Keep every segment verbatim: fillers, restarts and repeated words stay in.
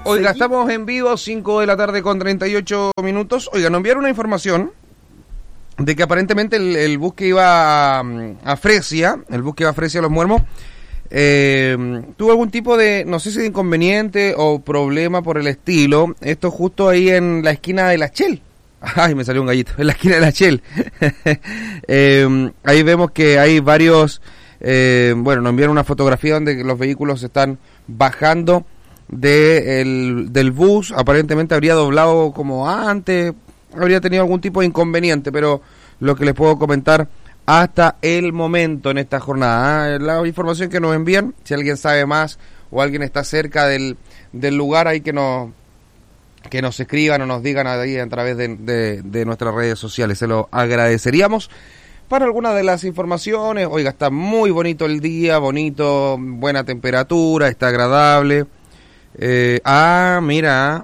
Oiga, estamos en vivo, cinco de la tarde con treinta y ocho minutos. Oiga, nos enviaron una información de que aparentemente el, el bus que iba a, a Fresia, el bus que iba a Fresia Los Muermos, eh, tuvo algún tipo de, no sé si de inconveniente o problema por el estilo. Esto justo ahí en la esquina de la Shell. Ay, me salió un gallito. En la esquina de la Shell. eh, ahí vemos que hay varios, eh, bueno, nos enviaron una fotografía donde los vehículos están bajando de el, del bus. Aparentemente habría doblado como antes, habría tenido algún tipo de inconveniente, pero lo que les puedo comentar hasta el momento en esta jornada, ¿eh? La información que nos envían, si alguien sabe más o alguien está cerca del, del lugar, ahí que nos que nos escriban o nos digan ahí a través de, de, de nuestras redes sociales, se lo agradeceríamos. Para algunas de las informaciones, oiga, está muy bonito el día, bonito, buena temperatura, está agradable. Eh, ah, mira,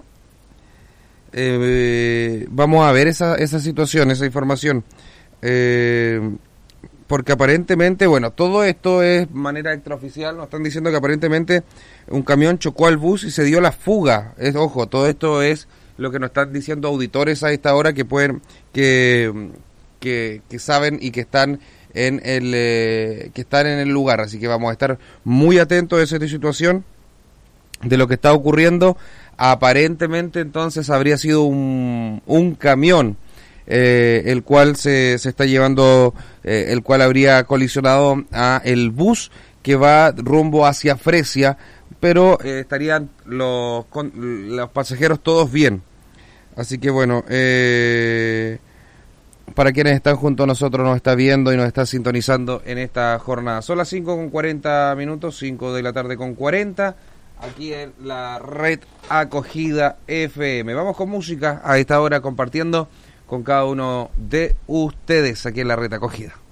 eh, vamos a ver esa, esa situación, esa información, eh, porque aparentemente, bueno, todo esto es manera extraoficial, nos están diciendo que aparentemente un camión chocó al bus y se dio la fuga. Es, ojo, todo esto es lo que nos están diciendo auditores a esta hora que pueden, que, que, que saben y que están en el, eh, que están en el lugar, así que vamos a estar muy atentos a esa situación de lo que está ocurriendo. Aparentemente entonces habría sido un, un camión eh, el cual se, se está llevando, eh, el cual habría colisionado a el bus que va rumbo hacia Fresia, pero eh, estarían los, con, los pasajeros todos bien. Así que bueno, eh, para quienes están junto a nosotros, nos está viendo y nos está sintonizando en esta jornada. Son las cinco con cuarenta minutos, cinco de la tarde con cuarenta. Aquí en la red Acogida F M. Vamos con música a esta hora, compartiendo con cada uno de ustedes aquí en la red Acogida.